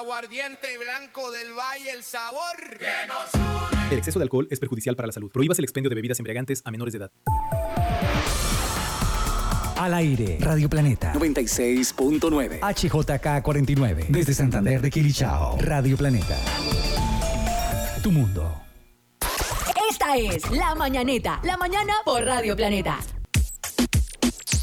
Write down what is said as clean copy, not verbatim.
Aguardiente blanco del Valle, el sabor que nos une. El exceso de alcohol es perjudicial para la salud. Prohíbas el expendio de bebidas embriagantes a menores de edad. Al aire, Radio Planeta 96.9 HJK 49 desde Santander de Quilichao. Radio Planeta, tu mundo. Esta es La Mañaneta, la mañana por Radio Planeta.